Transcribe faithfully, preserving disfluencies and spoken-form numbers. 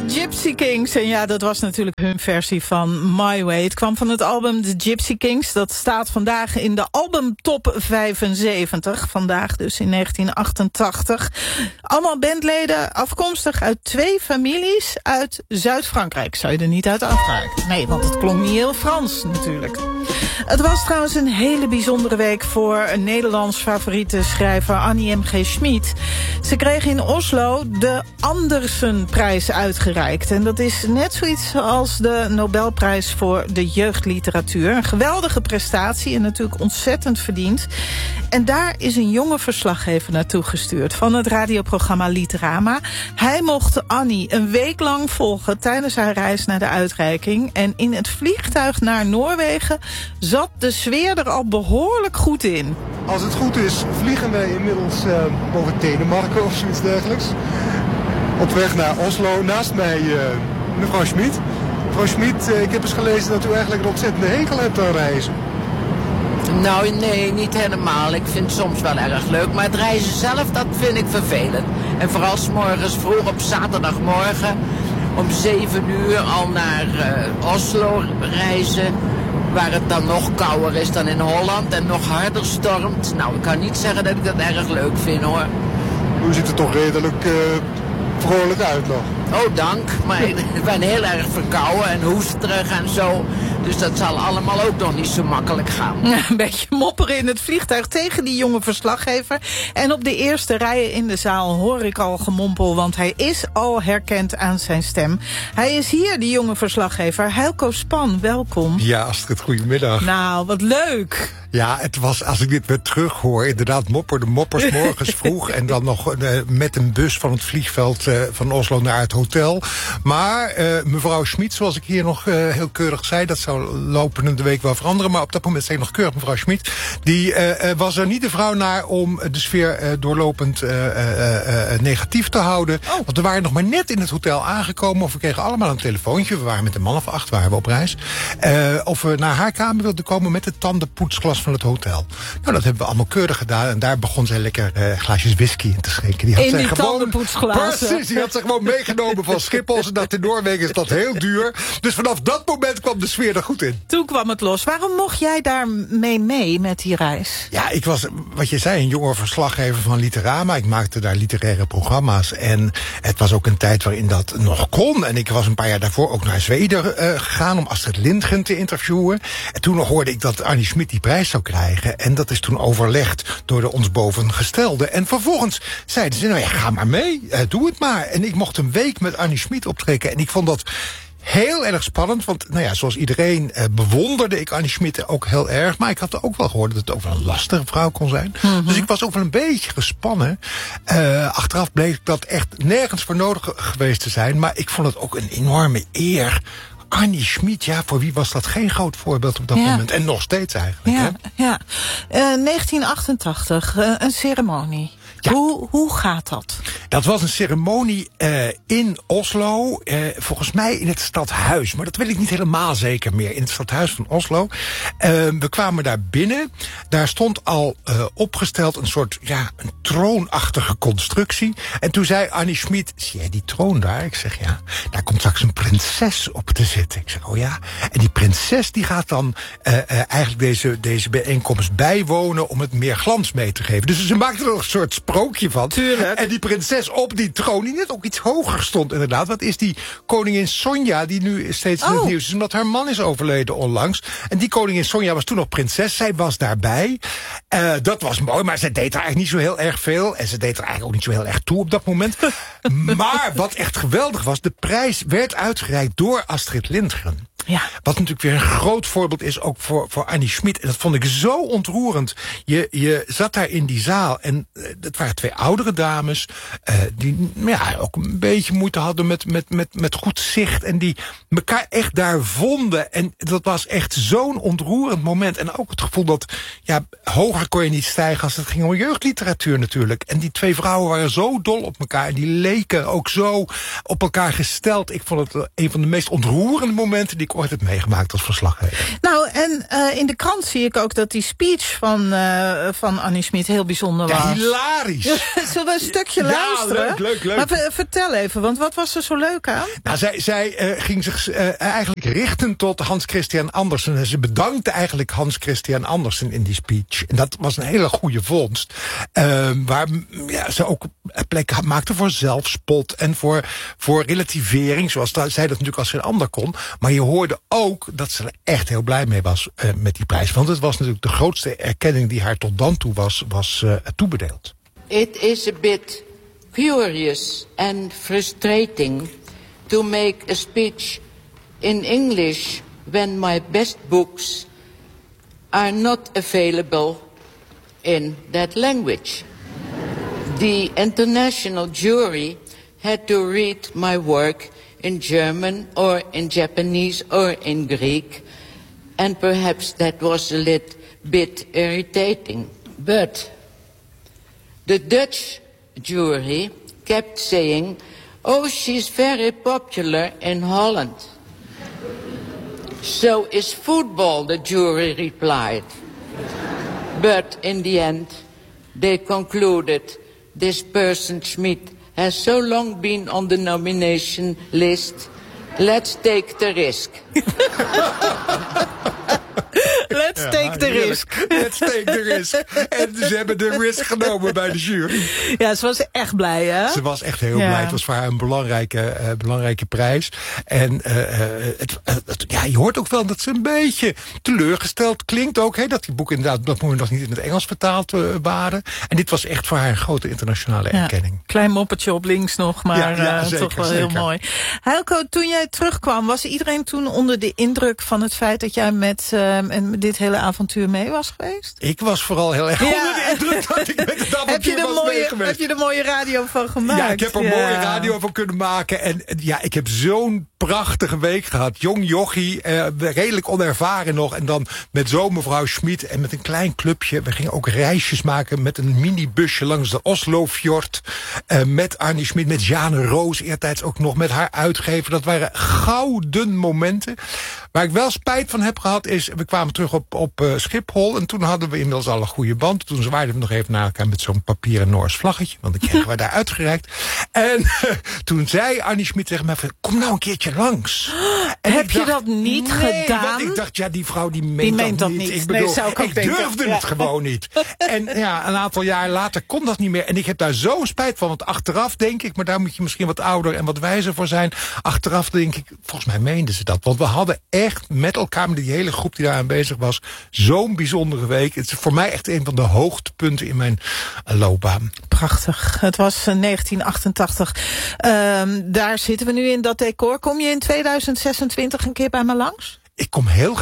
Gypsy Kings, en ja, dat was natuurlijk hun versie van My Way. Het kwam van het album The Gypsy Kings. Dat staat vandaag in de albumtop vijfenzeventig. Vandaag dus in negentien achtentachtig. Allemaal bandleden afkomstig uit twee families uit Zuid-Frankrijk. Zou je er niet uit afraken? Nee, want het klonk niet heel Frans natuurlijk. Het was trouwens een hele bijzondere week voor een Nederlands favoriete schrijver Annie M G Schmid. Ze kreeg in Oslo de Andersenprijs uitgereikt. En dat is net zoiets als de Nobelprijs voor de jeugdliteratuur. Een geweldige prestatie en natuurlijk ontzettend verdiend. En daar is een jonge verslaggever naartoe gestuurd van het radioprogramma Literama. Hij mocht Annie een week lang volgen tijdens haar reis naar de uitreiking. En in het vliegtuig naar Noorwegen zat de sfeer er al behoorlijk goed in. Als het goed is vliegen wij inmiddels uh, boven Denemarken of zoiets dergelijks. Op weg naar Oslo. Naast mij uh, mevrouw Schmid. Mevrouw Schmid, uh, ik heb eens gelezen dat u eigenlijk een ontzettende hekel hebt aan reizen. Nou, nee, niet helemaal. Ik vind het soms wel erg leuk. Maar het reizen zelf, dat vind ik vervelend. En vooral 's morgens vroeg op zaterdagmorgen om zeven uur al naar uh, Oslo reizen. Waar het dan nog kouder is dan in Holland en nog harder stormt. Nou, ik kan niet zeggen dat ik dat erg leuk vind, hoor. U ziet er toch redelijk uh, vrolijk uit nog. Oh, dank. Maar ik ben heel erg verkouden en hoesterig en zo. Dus dat zal allemaal ook nog niet zo makkelijk gaan. Ja, een beetje mopperen in het vliegtuig tegen die jonge verslaggever. En op de eerste rijen in de zaal hoor ik al gemompel, want hij is al herkend aan zijn stem. Hij is hier, die jonge verslaggever. Heilco Span, welkom. Ja, Astrid, goedemiddag. Nou, wat leuk. Ja, het was, als ik dit weer terughoor, inderdaad mopperde moppers morgens vroeg. En dan nog uh, met een bus van het vliegveld uh, van Oslo naar het hotel. Maar uh, mevrouw Schmid, zoals ik hier nog uh, heel keurig zei, dat zou lopende week wel veranderen. Maar op dat moment zei ik nog keurig mevrouw Schmid. Die uh, uh, was er niet de vrouw naar om de sfeer uh, doorlopend uh, uh, uh, negatief te houden. Oh. Want we waren nog maar net in het hotel aangekomen. Of we kregen allemaal een telefoontje. We waren met een man of acht, waren we op reis. Uh, of we naar haar kamer wilden komen met het tandenpoetsglas van het hotel. Nou, dat hebben we allemaal keurig gedaan. En daar begon zij lekker uh, glaasjes whisky in te schenken. Die had in zij die gewoon, tandenpoetsglazen. Precies, die had ze gewoon meegenomen van Schiphol. Dat in Noorwegen is dat heel duur. Dus vanaf dat moment kwam de sfeer er goed in. Toen kwam het los. Waarom mocht jij daar mee mee met die reis? Ja, ik was, wat je zei, een jonge verslaggever van Literama. Ik maakte daar literaire programma's. En het was ook een tijd waarin dat nog kon. En ik was een paar jaar daarvoor ook naar Zweden uh, gegaan om Astrid Lindgren te interviewen. En toen hoorde ik dat Annie Schmid die prijs zou krijgen. En dat is toen overlegd door de ons bovengestelde. En vervolgens zeiden ze, nou ja, ga maar mee. Uh, doe het maar. En ik mocht een week met Annie Schmid optrekken. En ik vond dat heel erg spannend, want nou ja, zoals iedereen uh, bewonderde ik Annie Schmid ook heel erg. Maar ik had ook wel gehoord dat het ook wel een lastige vrouw kon zijn. Mm-hmm. Dus ik was ook wel een beetje gespannen. Uh, achteraf bleek dat echt nergens voor nodig geweest te zijn. Maar ik vond het ook een enorme eer. Annie Schmid, ja, voor wie was dat geen groot voorbeeld op dat ja. moment? En nog steeds eigenlijk. Ja, hè? ja. Uh, negentien achtentachtig, uh, een ceremonie. Ja. Hoe, hoe gaat dat? Dat was een ceremonie uh, in Oslo. Uh, volgens mij in het stadhuis. Maar dat weet ik niet helemaal zeker meer. In het stadhuis van Oslo. Uh, we kwamen daar binnen. Daar stond al uh, opgesteld een soort, ja, een troonachtige constructie. En toen zei Annie Schmid, zie jij die troon daar? Ik zeg, ja, daar komt straks een prinses op te zitten. Ik zeg, oh ja. En die prinses die gaat dan uh, uh, eigenlijk deze, deze bijeenkomst bijwonen om het meer glans mee te geven. Dus ze maakten er een soort sprookje van. Tuurlijk. En die prinses op die troon, die net ook iets hoger stond inderdaad. Wat is die koningin Sonja, die nu steeds in oh. het nieuws is, omdat haar man is overleden onlangs. En die koningin Sonja was toen nog prinses. Zij was daarbij. Uh, dat was mooi, maar ze deed er eigenlijk niet zo heel erg veel. En ze deed er eigenlijk ook niet zo heel erg toe op dat moment. Maar wat echt geweldig was, de prijs werd uitgereikt door Astrid Lindgren. Ja. Wat natuurlijk weer een groot voorbeeld is ook voor, voor Annie Schmid. En dat vond ik zo ontroerend. Je, je zat daar in die zaal en uh, dat waren twee oudere dames. Uh, die ja, ook een beetje moeite hadden met, met, met, met goed zicht. En die elkaar echt daar vonden. En dat was echt zo'n ontroerend moment. En ook het gevoel dat, ja, hoger kon je niet stijgen als het ging om jeugdliteratuur natuurlijk. En die twee vrouwen waren zo dol op elkaar. En die leken ook zo op elkaar gesteld. Ik vond het een van de meest ontroerende momenten die ik ik ooit heb meegemaakt als verslaggever. Nou, en uh, in de krant zie ik ook dat die speech van, uh, van Annie Schmid heel bijzonder was. Ja, hilarisch. Zullen we een stukje ja, luisteren? leuk, leuk, leuk. Maar v- vertel even, want wat was er zo leuk aan? Nou, zij, zij uh, ging zich uh, eigenlijk richten tot Hans Christian Andersen. En ze bedankte eigenlijk Hans Christian Andersen in die speech. En dat was een hele goede vondst. Uh, waar ja, ze ook plek maakte voor zelfspot en voor, voor relativering. Zoals zij dat natuurlijk als geen ander kon. Maar je hoorde ook dat ze er echt heel blij mee was uh, met die prijs. Want het was natuurlijk de grootste erkenning die haar tot dan toe was, was uh, toebedeeld. It is a bit curious and frustrating to make a speech in English when my best books are not available in that language. The international jury had to read my work in German or in Japanese or in Greek, and perhaps that was a little bit irritating. But the Dutch jury kept saying, "Oh, she's very popular in Holland." "So is football," the jury replied. But in the end, they concluded this person, Schmid, has so long been on the nomination list. Let's take the risk. Let's Ja, take the heerlijk. risk. Let's take the risk. En ze hebben de risk genomen bij de jury. Ja, ze was echt blij, hè? Ze was echt heel Ja. blij. Het was voor haar een belangrijke, uh, belangrijke prijs. En uh, het, uh, het, ja, je hoort ook wel dat ze een beetje teleurgesteld klinkt ook. Hè, dat die boeken inderdaad op dat moment nog niet in het Engels vertaald uh, waren. En dit was echt voor haar een grote internationale Ja, erkenning. klein moppertje op links nog, maar Ja, ja, uh, zeker, toch wel zeker. heel mooi. Heilko, toen jij terugkwam, was iedereen toen onder de indruk van het feit dat jij met, uh, met dit hele avontuur mee was geweest? Ik was vooral heel erg Ja. onder de indruk dat ik met het Heb je, avontuur er was mooie, mee geweest. heb je er mooie radio van gemaakt? Ja, ik heb er Ja. mooie radio van kunnen maken. En ja, ik heb zo'n prachtige week gehad. Jong jochie, eh, redelijk onervaren nog. En dan met zo mevrouw Schmid en met een klein clubje. We gingen ook reisjes maken met een minibusje langs de Oslofjord. Eh, met Annie Schmid, met Jane Roos eertijds ook nog. Met haar uitgever. Dat waren gouden momenten. Waar ik wel spijt van heb gehad is, we kwamen terug op, op uh, Schiphol. En toen hadden we inmiddels al een goede band. Toen zwaaiden we nog even naar elkaar met zo'n papieren Noors vlaggetje. Want die kregen we daar uitgereikt. En uh, toen zei Annie Schmid tegen mij van, kom nou een keertje langs. En Heb ik je dacht, dat niet nee, gedaan? Want ik dacht, ja, die vrouw die meent, Die meent dat dat niet. niet. Ik bedoel, Nee, zou ik ook ik denken. durfde Ja. het gewoon niet. En ja, een aantal jaar later kon dat niet meer. En ik heb daar zo'n spijt van. Want achteraf denk ik, maar daar moet je misschien wat ouder en wat wijzer voor zijn. Achteraf denk ik, volgens mij meenden ze dat. Want we hadden echt met elkaar, met die hele groep die daar aanwezig was, zo'n bijzondere week. Het is voor mij echt een van de hoogtepunten in mijn uh, loopbaan. Prachtig. Het was uh, negentien achtentachtig. Um, daar zitten we nu in dat decor. Kom je in tweeduizend zesentwintig een keer bij me langs? Ik kom heel graag